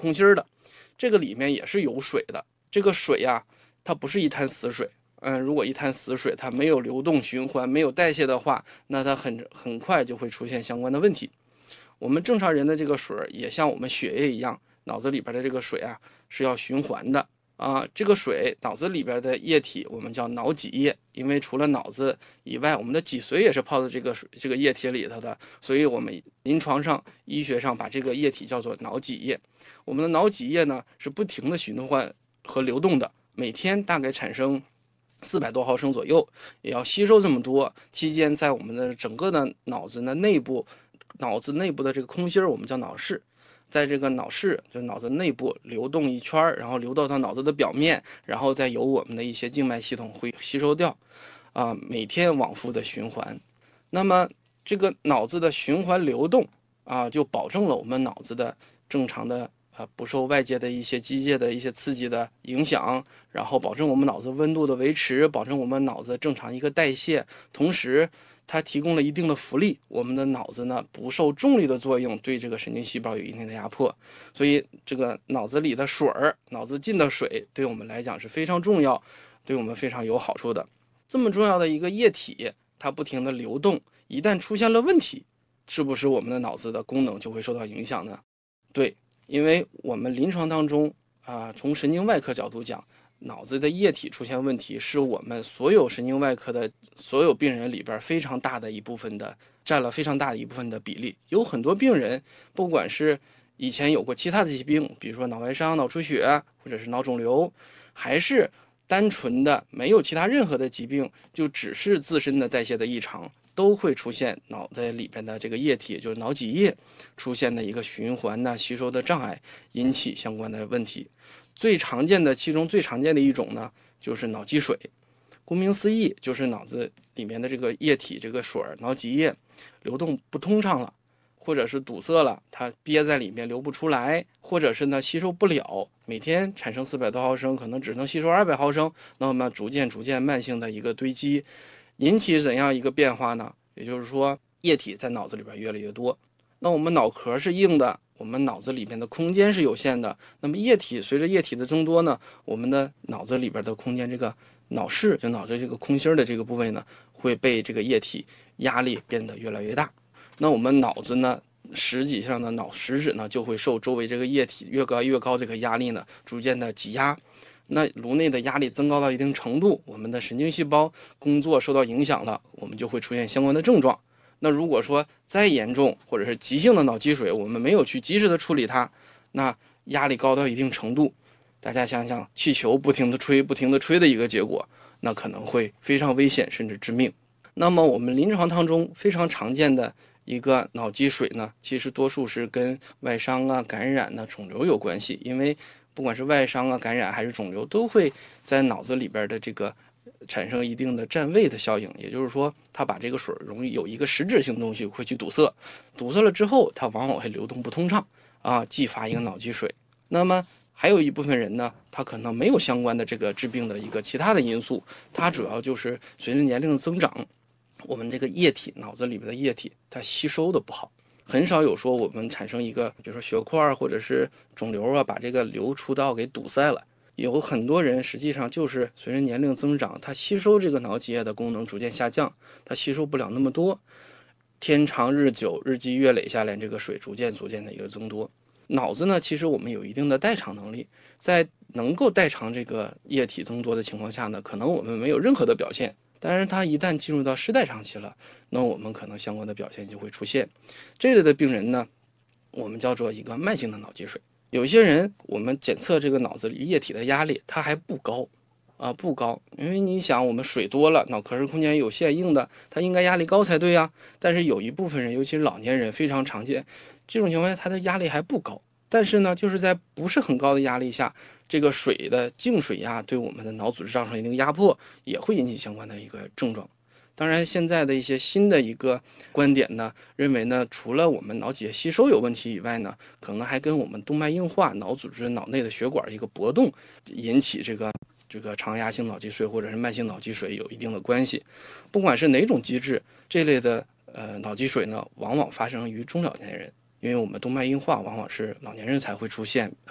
空心儿的，这个里面也是有水的。这个水呀，它不是一滩死水。如果一滩死水它没有流动循环、没有代谢的话，那它很快就会出现相关的问题。我们正常人的这个水也像我们血液一样，脑子里边的这个水啊是要循环的啊。这个水脑子里边的液体我们叫脑脊液，因为除了脑子以外，我们的脊髓也是泡在这个液体里头的，所以我们临床上医学上把这个液体叫做脑脊液。我们的脑脊液呢是不停的循环和流动的，每天大概产生400多毫升左右，也要吸收这么多。期间在我们的整个的脑子内部的这个空心我们叫脑室，在这个脑室就是脑子内部流动一圈，然后流到脑子的表面，然后再由我们的一些静脉系统会吸收掉每天往复的循环。那么这个脑子的循环流动就保证了我们脑子的正常的不受外界的一些机械的一些刺激的影响，然后保证我们脑子温度的维持，保证我们脑子正常一个代谢，同时它提供了一定的浮力，我们的脑子呢不受重力的作用，对这个神经细胞有一定的压迫。所以这个脑子里的水儿，脑子进的水对我们来讲是非常重要，对我们非常有好处的。这么重要的一个液体，它不停的流动，一旦出现了问题，是不是我们的脑子的功能就会受到影响呢？对，因为我们临床当中从神经外科角度讲，脑子的液体出现问题是我们所有神经外科的所有病人里边非常大的一部分的，占了非常大的一部分的比例。有很多病人不管是以前有过其他的疾病，比如说脑外伤、脑出血或者是脑肿瘤，还是单纯的没有其他任何的疾病，就只是自身的代谢的异常，都会出现脑袋里边的这个液体，就是脑脊液出现的一个循环吸收的障碍，引起相关的问题。其中最常见的一种呢，就是脑积水。顾名思义，就是脑子里面的这个液体，这个水脑脊液流动不通畅了，或者是堵塞了，它憋在里面流不出来，或者是吸收不了，每天产生400多毫升，可能只能吸收200毫升，那么逐渐慢性的一个堆积，引起怎样一个变化呢？也就是说，液体在脑子里边越来越多。那我们脑壳是硬的，我们脑子里面的空间是有限的，那么随着液体的增多呢，我们的脑子里边的空间，这个脑室就脑子这个空心的这个部位呢，会被这个液体压力变得越来越大。那我们脑子呢，实际上的脑实质呢，就会受周围这个液体越高这个压力呢，逐渐的挤压。那颅内的压力增高到一定程度，我们的神经细胞工作受到影响了，我们就会出现相关的症状。那如果说再严重或者是急性的脑积水，我们没有去及时的处理它，那压力高到一定程度，大家想想气球不停的吹的一个结果，那可能会非常危险甚至致命。那么我们临床当中非常常见的一个脑积水呢，其实多数是跟外伤感染肿瘤有关系，因为不管是外伤感染还是肿瘤，都会在脑子里边的这个产生一定的占位的效应，也就是说它把这个水容易有一个实质性的东西会去堵塞了之后，它往往会流动不通畅继发一个脑积水。那么还有一部分人呢，他可能没有相关的这个致病的一个其他的因素，它主要就是随着年龄的增长，我们这个液体脑子里边的液体它吸收的不好，很少有说我们产生一个比如说血块或者是肿瘤把这个流出道给堵塞了。有很多人实际上就是随着年龄增长，他吸收这个脑脊液的功能逐渐下降，他吸收不了那么多，天长日久日积月累下来，这个水逐渐的一个增多。脑子呢，其实我们有一定的代偿能力，在能够代偿这个液体增多的情况下呢，可能我们没有任何的表现，但是它一旦进入到失代偿期了，那我们可能相关的表现就会出现。这类的病人呢，我们叫做一个慢性的脑积水。有些人我们检测这个脑子里液体的压力，它还不高不高，因为你想我们水多了，脑壳是空间有限硬的，它应该压力高才对呀。但是有一部分人，尤其是老年人非常常见，这种情况下它的压力还不高，但是呢就是在不是很高的压力下，这个水的净水压对我们的脑组织造成一定压迫，也会引起相关的一个症状。当然现在的一些新的一个观点呢，认为呢，除了我们脑脊液吸收有问题以外呢，可能还跟我们动脉硬化、脑组织脑内的血管一个搏动引起这个肠压性脑积水或者是慢性脑积水有一定的关系。不管是哪种机制，这类的脑积水呢，往往发生于中老年人，因为我们动脉硬化往往是老年人才会出现